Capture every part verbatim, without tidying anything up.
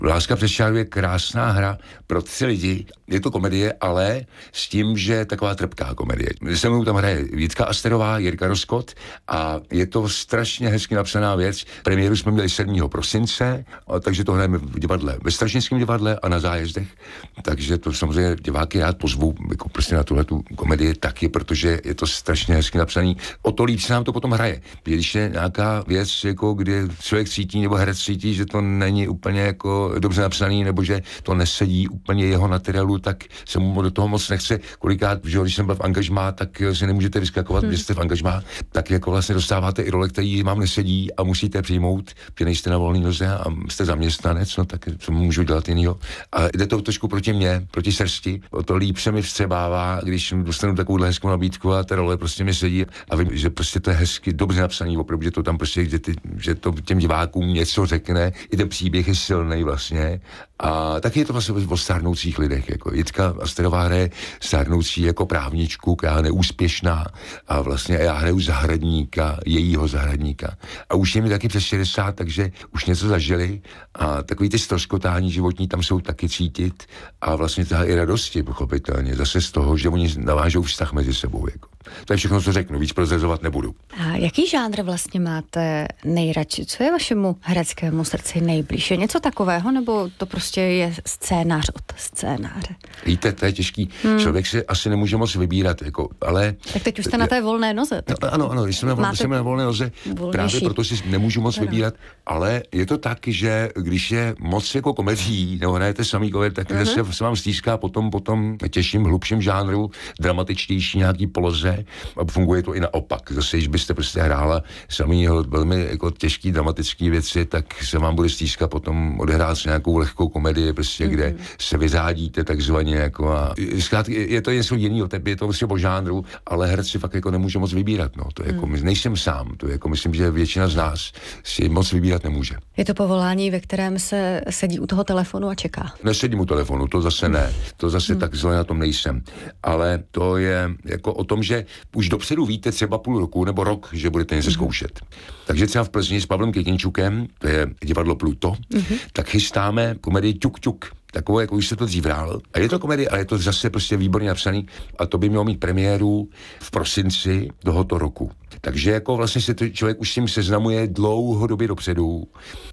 Láska přes čáru je krásná hra pro tři lidi. Je to komedie, ale s tím, že taková trpká komedie. Se mnou tam hraje Vítka Asterová, Jirka Roskot a je to strašně hezky napsaná věc. Premiéru jsme měli sedmého prosince, a takže to hrajeme v divadle, ve Strašnickém divadle a na Zájezdech. Takže to samozřejmě diváky já pozvu jako prostě na tuhletu komedii taky, protože je to strašně hezky napsaný. O to líp se nám to potom hraje. Když je nějaká věc, jako kdy člověk cítí nebo herec cítí, že to není úplně jako dobře napsaný, nebo že to nesedí úplně jeho materiálu, tak se mu do toho moc nechce. Kolikrát, že když jsem byl v angažmá, tak si nemůžete vyskakovat, hmm. že jste v angažmá, tak jako vlastně dostáváte i role, který vám nesedí a musíte přijmout, že nejste na volný noze a jste zaměstnanec, no tak co můžu dělat jinýho. A jde to trošku proti mně, proti srsti. O to líp se mi vstřebává, když dostanu takovou hezkou nabídku a ta role prostě mi sedí a vím, že prostě to je hezky, dobře napsaný, opravdu, že to tam prostě, že, ty, že to těm divákům něco řekne, i ten příběh je silný vlastně. A taky je to vlastně o stárnoucích lidech, jako Jitka Asterová hraje stárnoucí jako právničku, která je neúspěšná a vlastně já hraju zahradníka, jejího zahradníka. A už je mi taky přes šedesát, takže už něco zažili a takový ty ztroskotání životní tam jsou taky cítit a vlastně ta i radosti, pochopitelně, zase z toho, že oni navážou vztah mezi sebou, jako. To je všechno, co řeknu, víc prozrazovat nebudu. A jaký žánr vlastně máte nejradši? Co je vašemu hereckému srdci nejblíž? Je něco takového, nebo to prostě je scénář od scénáře? Víte, to je těžký. Hmm. Člověk si asi nemůže moc vybírat, jako, ale... Tak teď už jste na té volné noze. No, ano, ano, jsem na, jsem na volné noze, volnější. Právě proto si nemůžu moc ano. vybírat, ale je to tak, že když je moc jako komedií, nebo hrajete samý komedii, tak uh-huh. se, se vám stýská potom, potom těžším, hlubším žánru, dramatičtější nějaký poloze a funguje to i naopak. Zase, když byste prostě hrála samý velmi jako těžký dramatický věci, tak se vám bude stýskat potom odehrát s nějakou lehkou komedii, prostě, mm-hmm. kde se vyřádíte takzvaně jako a zkrátky, je to něco jiného, je to vlastně o žánru, ale herec si fakt jako nemůže moc vybírat, no. To je jako, mm. nejsem sám, to je jako, myslím, že většina z nás si moc vybírat nemůže. Je to povolání, ve kterém se sedí u toho telefonu a čeká? Nesedím u telefonu, to zase ne, to zase mm. tak zle na tom nejsem, ale to je jako o tom, že už dopředu víte třeba půl roku nebo rok, že budete něco mm. zkoušet. Takže třeba v Plzni s Pavlem Květinčukem, to je divadlo Pluto, mm-hmm. tak chystáme komedii Ťuk ťuk. Takové, jako už se to dřív hrál. A je to komedie, ale je to zase prostě výborně napsaný a to by mělo mít premiéru v prosinci tohoto roku. Takže jako vlastně se to člověk už s tím seznamuje dlouhodobě dopředu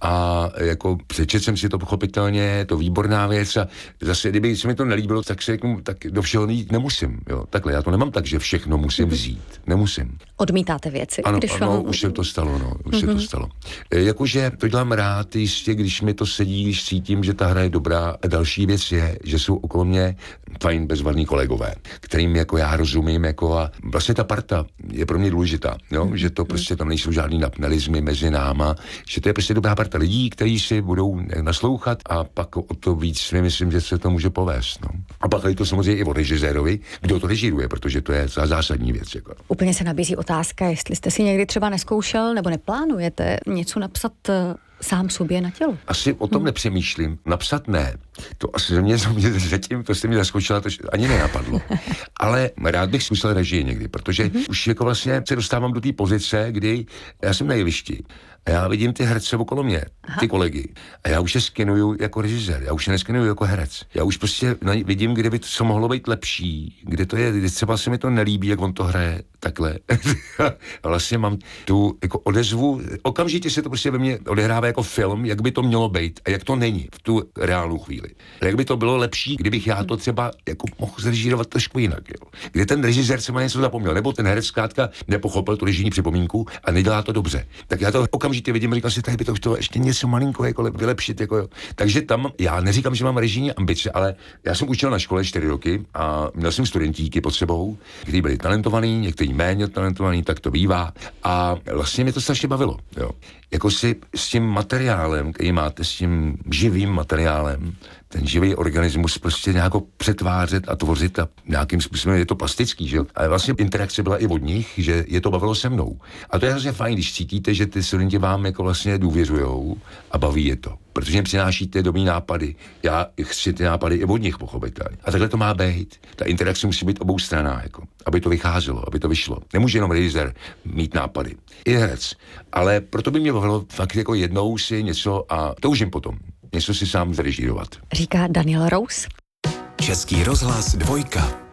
a jako přečet jsem si to pochopitelně, je to výborná věc a zase, kdyby se mi to nelíbilo, tak se jako, tak do všeho jít nemusím, jo. Takhle, já to nemám tak, že všechno musím vzít. Nemusím. Odmítáte věci? Ano, když ano vám... už se to stalo, no, už mm-hmm. se to stalo. E, jakože to dělám rád, jistě, když mi to sedí, když cítím, že ta hra je dobrá. A další věc je, že jsou okolo mě fajn bezvadní kolegové, kterým jako já rozumím, jako a vlastně ta parta je pro mě důležitá, jo? Mm-hmm. Že to prostě tam nejsou žádný napnelizmy mezi náma, že to je prostě dobrá parta lidí, kteří si budou naslouchat a pak o to víc si myslím, že se to může povést, no. A pak je to samozřejmě i o režisérovi, kdo to režíruje, protože to je zásadní věc, jako. Úplně se nabízí otázka, jestli jste si někdy třeba neskoušel nebo neplánujete něco napsat sám sobě na tělo. Asi o tom hmm. nepřemýšlím. Napsat ne. To asi ze mě, mě zatím, to jste mi zaskočila, to ani nenapadlo. Ale rád bych zkusil režii někdy, protože hmm. už jako vlastně se dostávám do té pozice, kdy já jsem na jevišti a já vidím ty herce okolo mě, Aha. ty kolegy. A já už je skenuju jako režisér, já už je neskenuju jako herec. Já už prostě vidím, kde by to mohlo být lepší, kde to je, kde třeba se mi to nelíbí, jak on to hraje takhle. A vlastně mám tu jako odezvu, okamžitě se to prostě ve mně odehrává jako film, jak by to mělo být a jak to není v tu reálnou chvíli. A jak by to bylo lepší, kdybych já to třeba jako mohl zrežírovat trošku jinak, jo. Kde ten režisér třeba něco zapomněl, nebo ten herec zkrátka nepochopil tu režijní připomínku a nedělá to dobře. Tak já to okamžitě vidím, říkám si, tady by to chtělo ještě něco malinko jako vylepšit, jako jo. Takže tam já neříkám, že mám režijní ambice, ale já jsem učil na škole čtyři roky a měl jsem studentíky pod sebou, kteří byli talentovaní, někteří méně talentovaní, tak to bývá. A vlastně mě to strašně bavilo, jo. Jako si s tím materiálem, který máte, s tím živým materiálem, ten živý organismus prostě nějak přetvářet a tvořit a nějakým způsobem je to plastický, že jo. Ale vlastně interakce byla i od nich, že je to bavilo se mnou. A to je hrozně fajn, když cítíte, že ty studenti vám jako vlastně důvěřujou a baví je to. Protože jim přinášíte dobrý nápady. Já chci ty nápady i od nich pochopitelně. A takhle to má být. Ta interakce musí být obou straná, jako, aby to vycházelo, aby to vyšlo. Nemůže jenom režisér mít nápady. I herec. Ale proto by mě bavilo fakt jako jednou si něco a toužím potom. něco si sám zrežírovat. Říká Daniel Rous. Český rozhlas dvojka.